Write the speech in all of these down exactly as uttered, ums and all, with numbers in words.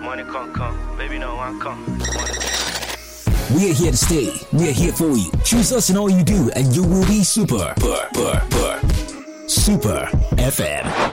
Money come, come. Baby, no one come. We're here to stay. We're here for you. Choose us in all you do, and you will be super. Super, super, super F M.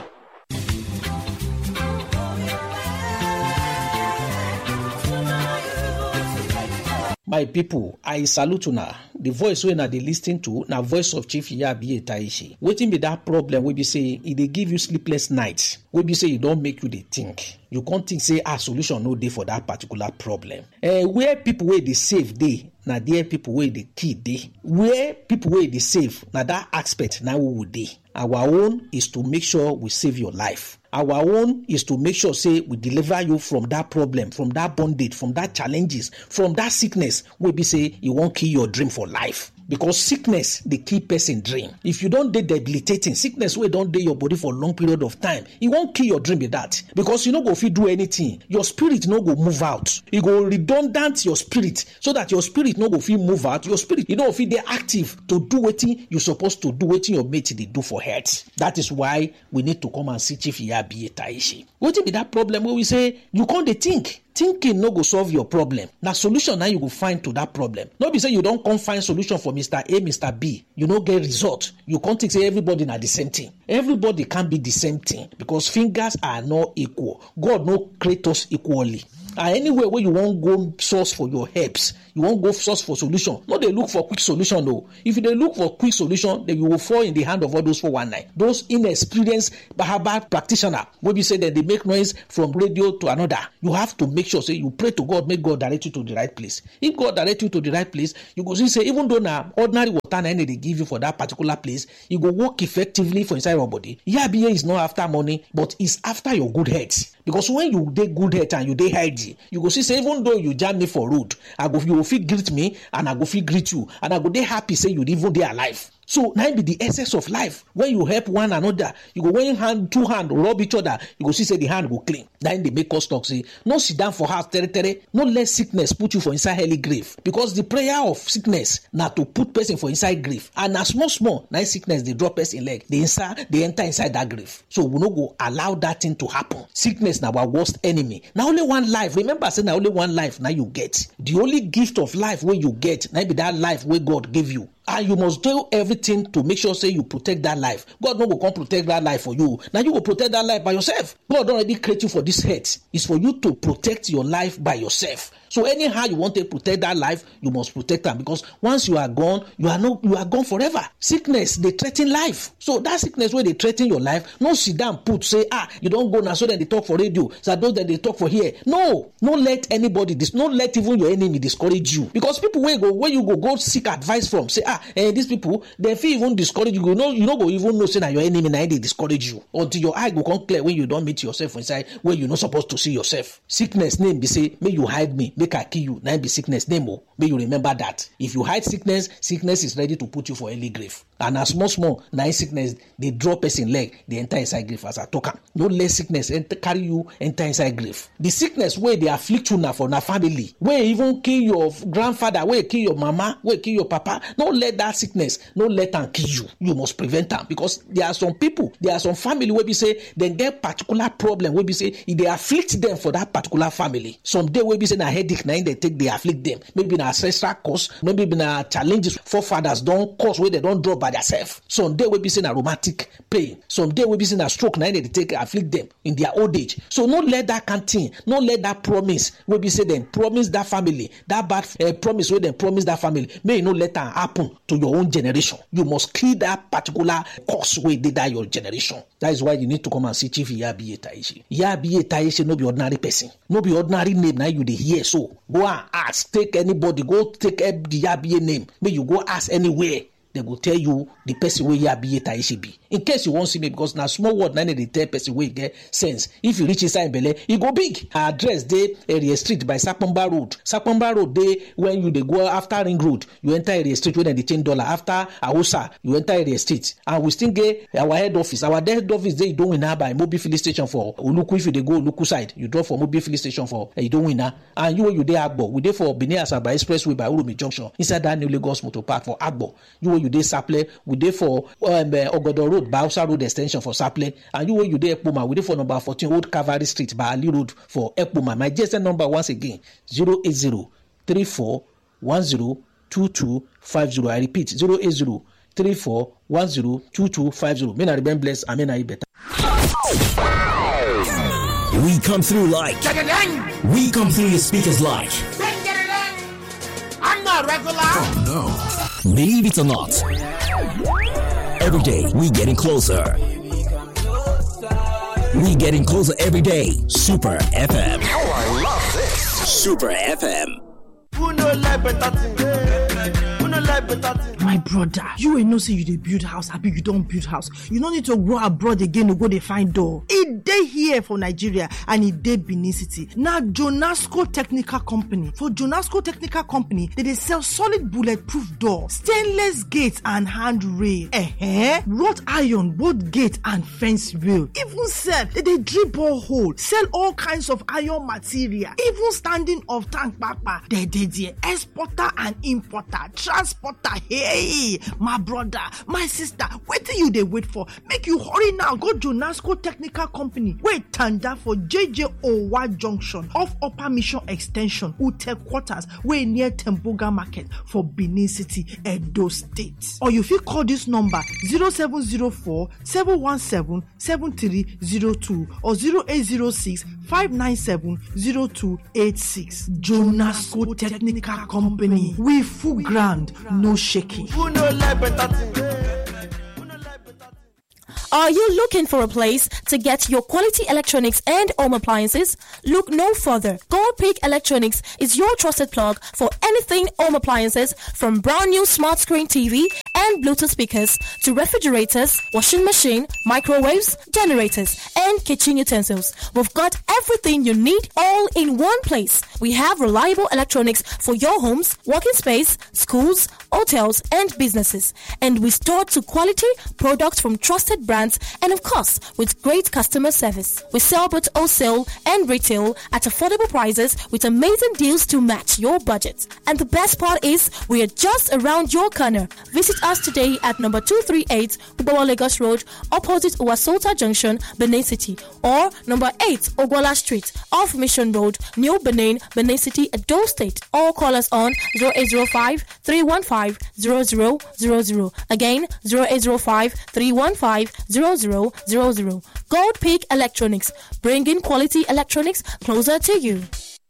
My people, I salute una. The voice wey na dey lis ten to na voice of Chief Iyabiye Taishi. Wetin be that problem wey be say e dey give you sleepless nights? Wey be say e don make you dey think. You can't think say ah solution no dey for that particular problem. Uh, where people wey dey save dey, na there people wey dey kill dey. Where people wey dey save, na that aspect na we would dey. Our own is to make sure we save your life. Our own is to make sure, say, we deliver you from that problem, from that bondage, from that challenges, from that sickness, wey be say you won't kill your dream for life. Because sickness, the key person dream. If you don't dey debilitating, sickness wey don't dey your body for a long period of time, it won't kill your dream with that. Because you no go fit do anything. Your spirit no go move out. You go redundant your spirit so that your spirit no go fit move out. Your spirit, you know, fit dey active to do wetin you supposed to do, wetin your mate dey do for health. That is why we need to come and see Chief Iyabiye Taishi. Wetin be that problem where we say you can't dey think? Thinking no go solve your problem. Now solution now you go find to that problem. No be say you don't come find solution for Mister A, Mister B. You no get result. You can't think say everybody na the same thing. Everybody can't be the same thing because fingers are not equal. God no create us equally. And anywhere where you won't go source for your helps, you won't go source for solution. No, they look for quick solution though. If they look for quick solution, then you will fall in the hand of all those four one nine. Those inexperienced herbal practitioner, when you say that they make noise from radio to another, you have to make sure say you pray to God, make God direct you to the right place. If God direct you to the right place, you go see say even though now ordinary water na they give you for that particular place, you go work effectively for inside your body. Iyabiye is not after money, but is after your good health. Because when you dey good health and you dey healthy, you go see say even though you jam me for road, I go you go fit greet me and I go fit greet you and I go dey happy say you even dey alive. So now be the essence of life. When you help one another, you go when hand two hand rub each other, you go see say the hand go clean. Then they make us talk say no sit down for house tere tere, no let sickness put you for inside hell grave. Because the prayer of sickness na to put person for inside grave. And na small small, now sickness they drop person leg, they inside they enter inside that grave. So we no go allow that thing to happen. Sickness na our worst enemy. Now only one life. Remember, say now only one life now you get. The only gift of life where you get, now be that life where God gave you. And you must do everything to make sure say you protect that life. God no go come protect that life for you. Now you go protect that life by yourself. God don't already create you for this health. It's for you to protect your life by yourself. So anyhow you want to protect that life, you must protect them because once you are gone, you are no, you are gone forever. Sickness they threaten life. So that sickness where they threaten your life, no sit down put say ah you don't go now so then they talk for radio. So those that they talk for here. No, no let anybody this. No let even your enemy discourage you because people where go where you go go seek advice from say ah and these people they feel even discourage you. You know you know go even know say that your enemy now they discourage you until your eye go come clear when you don't meet yourself inside where you're not supposed to see yourself. Sickness name be say may you hide me. Make I kill you. Now be sickness name. Oh, may you remember that. If you hide sickness, sickness is ready to put you for early grave. And as small small, now sickness they drop person leg, they enter inside grave as I talk. No let sickness enter, carry you enter inside grave. The sickness where they afflict you now for na family, where even kill your grandfather, where kill your mama, where kill your papa. No let that sickness, no let them kill you. You must prevent them because there are some people, there are some family where we say they get particular problem where we say if they afflict them for that particular family. Someday where we say na headache now they take they afflict them. Maybe na ancestral cause, maybe na challenges forefathers don't cause where they don't drop by themselves. Someday we be saying a rheumatic pain. Someday we be saying a stroke now they take afflict them in their old age. So no let that continue. No let that promise we be say them promise that family that bad uh, promise where they promise that family. May no let that happen to your own generation. You must kill that particular cause where they die your generation. That is why you need to come and see Chief Iyabiye Taishi. Iyabiye Taishi no be ordinary person. No be ordinary name now you dey hear so. Go and ask. Take anybody. Go take the Iyabiye name. May you go ask anywhere. They will tell you the person where Iyabiye Taishi be. In case you won't see me, because now small word, now they tell person where you get sense. If you reach inside Bele, you go big. Our address they area street by Sapomba Road. Sapomba Road they when you they go after Ring Road, you enter area street when they change dollar. After Aosa, you enter area street. And we still get our head office. Our head office they don't win now by mobile filling station for Uluku. If you they go Uluku side, you drop for mobile filling station for uh, you don't win now. And you you they Agbo. We there for Benin Asaba Expressway by Urumi Junction inside that new Lagos Motor Park for Agbo. You you you dey Saple, we dey for um, uh, Ogodo Road, Bausa Road Extension for Saple, and you wey you dey Ekpoma, we dey for number fourteen Old Cavalry Street, Baali Road for Ekpoma. My G S M number once again zero eight zero three four one zero two two five zero. I repeat zero eight zero three four one zero two two five zero. May I remain blessed. I mean I better. We come through like we come through your speakers like. I'm not regular. Oh no. Believe it or not, every day we getting closer. We getting closer every day. Super F M. Oh, I love this. Super F M. Who no like better thing? Who no like better thing? My brother, you ain't no say you dey build house, happy you don't build house. You don't need to go abroad again to go dey find door. It dey here for Nigeria and it dey Benin City. Now Jonasco Technical Company. For Jonasco Technical Company, they dey sell solid bulletproof door, stainless gates and handrail, eh, wrought iron, both gate and fence rail. Even self, they dey drill borehole, sell all kinds of iron material, even standing of tank papa. They dey there, exporter and importer, transporter. Hey, my brother, my sister, what do you they wait for? Make you hurry now. Go Jonasco Technical Company. Wait, tanda for J J Owa Junction off Upper Mission Extension, Ute Quarters, way near Temboga Market for Benin City, Edo State. Or you feel call this number zero seven zero four seven one seven seven three zero two or zero eight zero six five nine seven zero two eight six. Jonasco Technical Company. We full ground, no shaking. Who no like better thing? Are you looking for a place to get your quality electronics and home appliances? Look no further. Gold Peak Electronics is your trusted plug for anything home appliances, from brand new smart screen T V and Bluetooth speakers to refrigerators, washing machine, microwaves, generators, and kitchen utensils. We've got everything you need all in one place. We have reliable electronics for your homes, working space, schools, hotels, and businesses. And we store to quality products from trusted brands and of course with great customer service. We sell both wholesale and retail at affordable prices with amazing deals to match your budget. And the best part is we are just around your corner. Visit us today at number two thirty-eight Ubawa Lagos Road opposite Uwasota Junction, Benin City, or number eight Ogwala Street off Mission Road, New Benin, Benin City, Edo State, or call us on zero eight zero five three one five zero zero zero zero. Again, zero eight zero five three one five zero zero zero zero. Gold Peak Electronics, bringing quality electronics closer to you.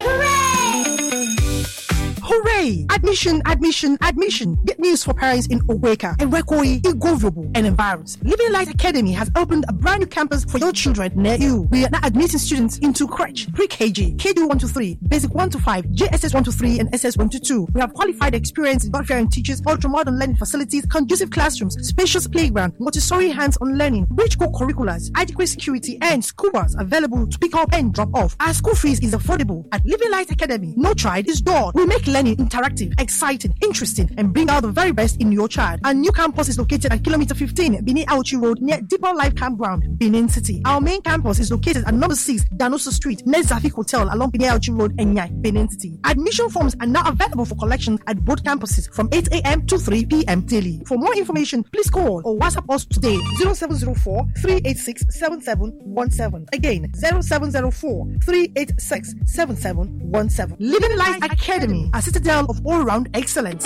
Hooray! Admission, admission, admission. Good news for parents in Oweka, Ewekoi, Igoviobu, and environs. Living Light Academy has opened a brand new campus for your children near you. We are now admitting students into crèche, pre-K G, K D one to three, Basic one to five, J S S one to three, and S S one to two. We have qualified, experienced, God-fearing teachers, ultra-modern learning facilities, conducive classrooms, spacious playground, Montessori hands-on learning, rich co-curriculars, adequate security, and school bus available to pick up and drop off. Our school fees is affordable. At Living Light Academy, no child is dull. We make learning interactive, exciting, interesting, and bring out the very best in your child. Our new campus is located at kilometer fifteen, Benin Auchi Road, near Deeper Life Campground, Benin City. Our main campus is located at number six, Danoso Street, near Zafik Hotel, along Benin Auchi Road, Enyai, Benin City. Admission forms are now available for collection at both campuses from eight a.m. to three p.m. daily. For more information, please call or WhatsApp us today, zero seven zero four three eight six seven seven one seven. Again, zero seven zero four three eight six seven seven one seven. Living Light Academy, a citadel of all-round excellence.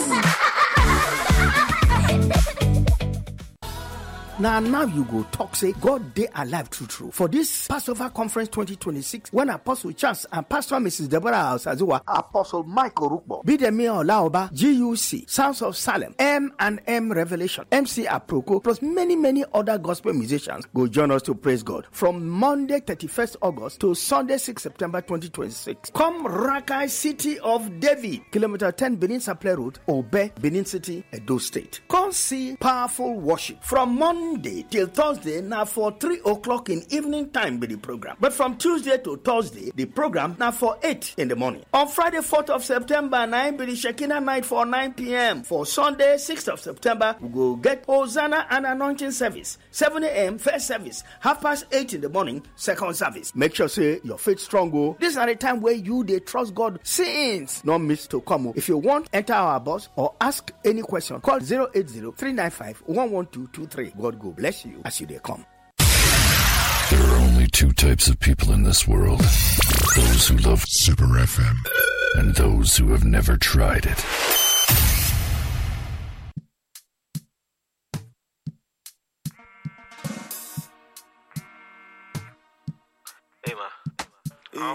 Now, now you go talk, say, God dey alive, true, true. For this Passover Conference twenty twenty-six, when Apostle Charles and Pastor Missus Deborah Alsaziwa, Apostle Michael Rukbo, Bidemi Olaoba, G U C, Sounds of Salem, M and M Revelation, M C Aproko, plus many, many other gospel musicians go join us to praise God from Monday, thirty-first August to Sunday, sixth September twenty twenty-six. Come Rakai City of David, kilometer ten Benin Saple Road, Obe, Benin City, Edo State. Come see powerful worship from Monday Monday till Thursday, now for three o'clock in evening time be the program. But from Tuesday to Thursday, the program now for eight in the morning. On Friday, fourth of September, nine be the Shekinah night for nine p.m. For Sunday, sixth of September, we go get Hosanna and anointing service. seven a.m. first service. Half past eight in the morning, second service. Make sure say your faith strong. Oh. This is the time where you they trust God. Saints, not miss to come. If you want, enter our bus or ask any question. Call zero eight zero, three nine five, one one two two three. God go bless you as you they come. There are only two types of people in this world. Those who love Super F M and those who have never tried it.